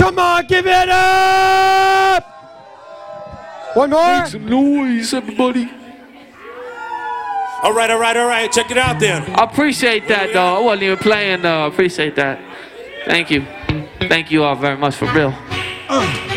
Come on, give it up! One more. Make some noise, everybody. All right. Check it out then. I appreciate that, though. I wasn't even playing, though. I appreciate that. Thank you. Thank you all very much, for real.